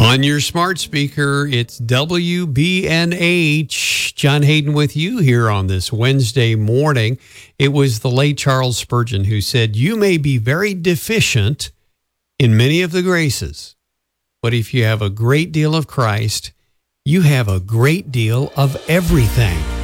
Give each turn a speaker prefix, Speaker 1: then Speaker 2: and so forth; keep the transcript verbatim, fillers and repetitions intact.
Speaker 1: On your smart speaker, it's W B N H. John Hayden with you here on this Wednesday morning. It was the late Charles Spurgeon who said, "You may be very deficient in many of the graces, but if you have a great deal of Christ, you have a great deal of everything."